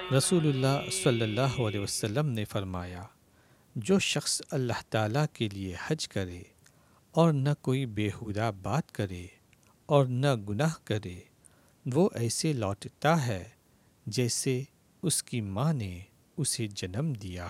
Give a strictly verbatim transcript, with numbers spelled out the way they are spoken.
रसूलुल्लाह सल्लल्लाहु अलैहि वसल्लम ने फरमाया, जो शख्स अल्लाह ताला के लिए हज करे और न कोई बेहुदा बात करे और न गुनाह करे, वो ऐसे लौटता है जैसे उसकी माँ ने उसे जन्म दिया